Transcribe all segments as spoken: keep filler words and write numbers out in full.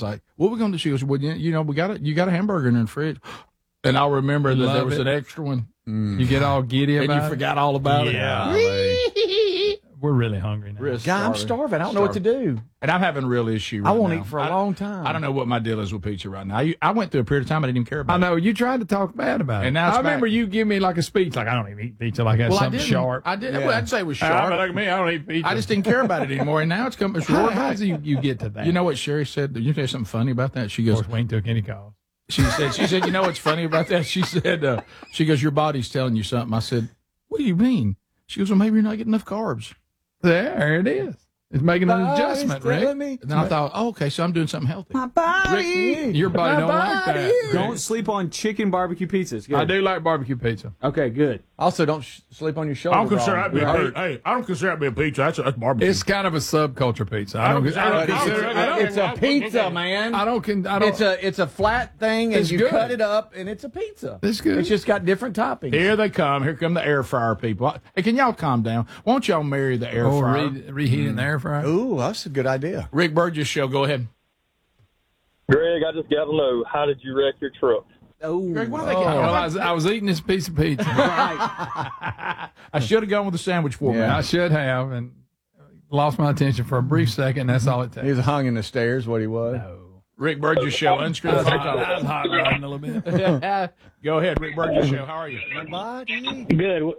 was like, what are we going to do? She goes, well, you, you know, we got a, you got a hamburger in the fridge. And I'll remember that Love there was it. an extra one. Mm. You get all giddy and about you it. forgot all about yeah. it. We're really hungry now. We're God, I'm starving. I don't know what to do. And I'm having a real issue right I won't now. eat for a I, long time. I don't know what my deal is with pizza right now. I, I went through a period of time I didn't even care about I it. know. You tried to talk bad about it. And now it's I remember back. you give me like a speech, like, I don't even eat pizza, like that's Well, I something didn't. sharp. I did. Yeah. Well, I'd say it was Ah, sharp. but like me, I don't eat pizza. I just didn't care about it anymore. And now it's coming. It's How, roaring how back. do you, you get to that? You know what Sherry said? You know something funny about that? She of goes, course, we ain't took any calls. she said, she said, you know what's funny about that? She said, uh, she goes, your body's telling you something. I said, what do you mean? She goes, well, maybe you're not getting enough carbs. There it is. It's making an Body's adjustment, telling Rick. me. And then I thought, oh, okay, so I'm doing something healthy. My body. Rick, Your body My don't like body. that. Rick. Don't sleep on chicken barbecue pizzas. Good. I do like barbecue pizza. Okay, good. Also, don't sh- sleep on your shoulder. I don't consider ball. that being Right. hey, hey, I don't consider that being pizza. That's, that's barbecue. It's kind of a subculture pizza. I I don't. don't- I don't I don't- consider. I don't- It's a pizza, man. I don't. Con, I don't. It's a it's a flat thing, and It's you good. cut it up, and it's a pizza. It's good. It's just got different toppings. Here they come. Here come the air fryer people. Hey, can y'all calm down? Won't y'all marry the air oh, fryer? re- reheat in the air fryer. Ooh, that's a good idea. Rick Burgess show. Go ahead. Greg, I just got to know, how did you wreck your truck? Oh, Greg, what are they Oh, getting? well, I was, I was eating this piece of pizza. I should have gone with the sandwich format. I should have, and lost my attention for a brief second. That's all it takes. he was hung in the stairs. What he was. Rick Burgess show. Unscrew the I was hot rodding a little bit. Go ahead, Rick Burgess show. How are you? Body. Good.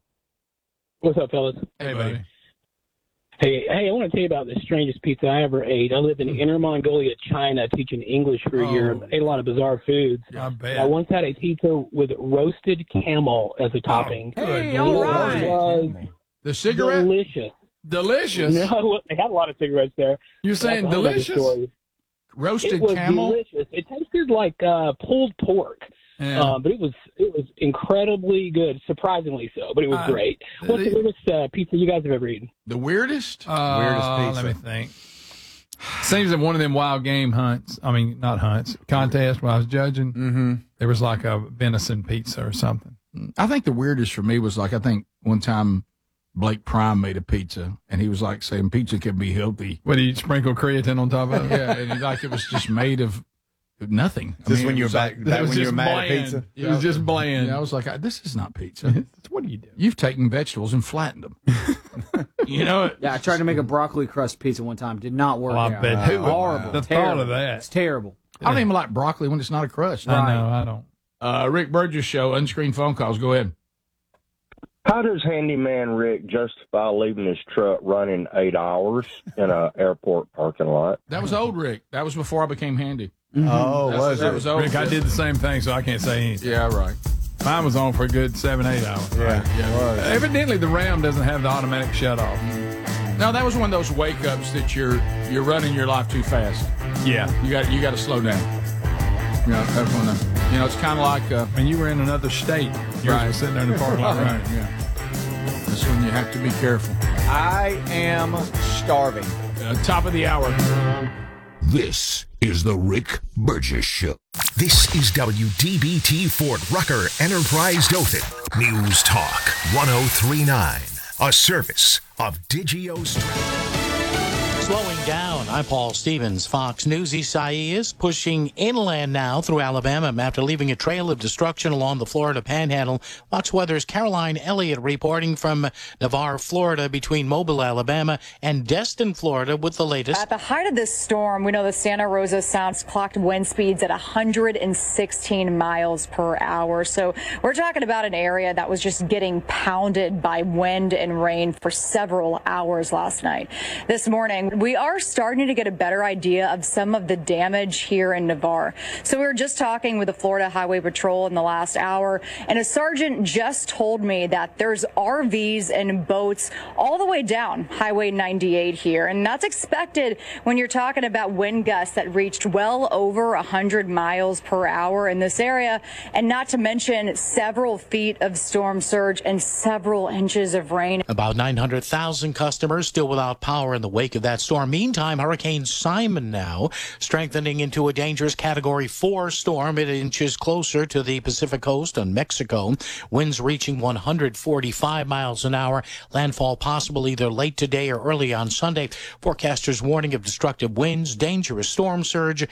What's up, fellas? Hey, buddy. Hey, hey, I want to tell you about the strangest pizza I ever ate. I lived in Inner Mongolia, China, teaching English for a year. Oh. Ate a lot of bizarre foods. I bet. I once had a pizza with roasted camel as a topping. Hey, It all was right. The cigarette? delicious. Delicious. No, they had a lot of cigarettes there. You're saying That's a whole other delicious? story. Roasted It was camel? delicious. It tasted like uh, pulled pork. Yeah. Um, but it was it was incredibly good, surprisingly so. But it was Uh, great. What's the the- weirdest uh, pizza you guys have ever eaten? The weirdest? Uh, Weirdest pizza. Let me think. Seems that one of them wild game hunts, I mean, not hunts, contests when I was judging, Mm-hmm. there was like a venison pizza or something. I think the weirdest for me was like, I think one time Blake Prime made a pizza, and he was like saying pizza can be healthy. What, do you sprinkle creatine on top of it? Yeah, and he, like it was just made of nothing. I Just mean, when it you were was back, like- back It was when you were just mad at bland. pizza. It was just bland. Yeah, I was like, I- this is not pizza. What do you do? You've taken vegetables and flattened them. You know, Yeah, I tried to make a broccoli crust pizza one time. Did not work Well, I out. bet who would- Horrible. the thought terrible. of that. It's terrible. I don't even like broccoli when it's not a crust. I know, I don't. Uh, Rick Burgess show, unscreened phone calls. Go ahead. How does handyman Rick justify leaving his truck running eight hours in a airport parking lot? That was old Rick. That was before I became handy. Oh, That's- was that it? was old Rick, I did the same thing, so I can't say anything. Yeah, right. Mine was on for a good seven, eight hours. Yeah, it was. Evidently, the Ram doesn't have the automatic shut off. No, that was one of those wake ups that you're you're running your life too fast. Yeah. You got you got to slow down. Yeah, that's one of them. You know, it's kind of like uh, And you were in another state. You Right. were sitting there in the parking lot running. Yeah, that's when you have to be careful. I am starving. Uh, top of the hour. This is the Rick Burgess Show. This is W D B T Fort Rucker Enterprise Dothan. News Talk one oh three point nine. A service of Digio Strength. Slowing down. I'm Paul Stevens, Fox News. Isaias pushing inland now through Alabama after leaving a trail of destruction along the Florida Panhandle. Fox Weather's Caroline Elliott reporting from Navarre, Florida, between Mobile, Alabama, and Destin, Florida, with the latest. At the height of this storm, we know the Santa Rosa Sounds clocked wind speeds at one hundred sixteen miles per hour. So we're talking about an area that was just getting pounded by wind and rain for several hours last night. This morning, we are starting to get a better idea of some of the damage here in Navarre. So we were just talking with the Florida Highway Patrol in the last hour, and a sergeant just told me that there's R Vs and boats all the way down Highway ninety-eight here. And that's expected when you're talking about wind gusts that reached well over one hundred miles per hour in this area, and not to mention several feet of storm surge and several inches of rain. About nine hundred thousand customers still without power in the wake of that storm. Meantime, Hurricane Simon now strengthening into a dangerous Category four storm. It inches closer to the Pacific coast and Mexico. Winds reaching one hundred forty-five miles an hour. Landfall possible either late today or early on Sunday. Forecasters warning of destructive winds, dangerous storm surge,